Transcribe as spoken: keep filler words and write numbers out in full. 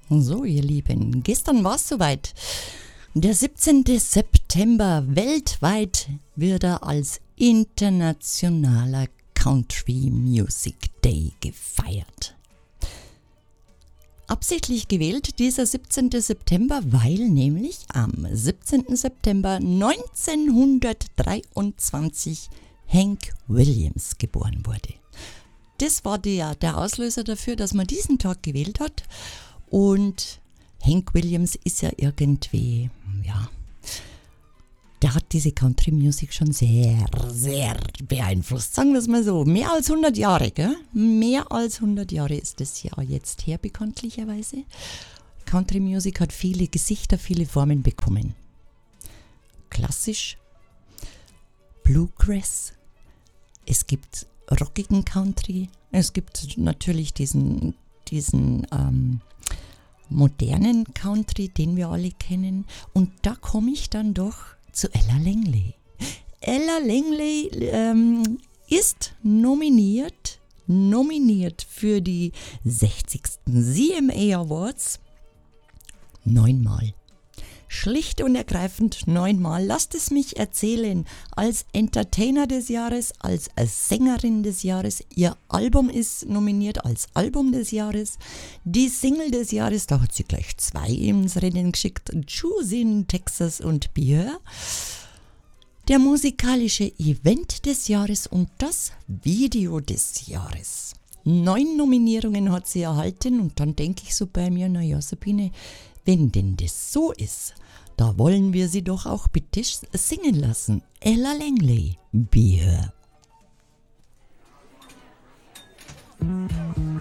So, ihr Lieben, gestern war es soweit. Der siebzehnten September weltweit wird er als internationaler Country Music Day gefeiert. Absichtlich gewählt dieser siebzehnten September, weil nämlich am siebzehnten September neunzehnhundertdreiundzwanzig Hank Williams geboren wurde. Das war der, der Auslöser dafür, dass man diesen Tag gewählt hat. Und Hank Williams ist ja irgendwie, ja, der hat diese Country Music schon sehr, sehr beeinflusst. Sagen wir es mal so, mehr als hundert Jahre, gell? Mehr als hundert Jahre ist das ja jetzt her, bekanntlicherweise. Country Music hat viele Gesichter, viele Formen bekommen. Klassisch, Bluegrass, es gibt rockigen Country, es gibt natürlich diesen, diesen ähm, modernen Country, den wir alle kennen. Und da komme ich dann doch zu Ella Langley. Ella Langley ähm, ist nominiert, nominiert für die sechzigsten C M A Awards neunmal. Schlicht und ergreifend neunmal. Lasst es mich erzählen. Als Entertainer des Jahres, als Sängerin des Jahres. Ihr Album ist nominiert als Album des Jahres. Die Single des Jahres, da hat sie gleich zwei ins Rennen geschickt. Choose in Texas und Be Her. Der musikalische Event des Jahres und das Video des Jahres. Neun Nominierungen hat sie erhalten und dann denke ich so bei mir, naja Sabine, wenn denn das so ist, da wollen wir sie doch auch bitte singen lassen. Ella Langley, Be Her.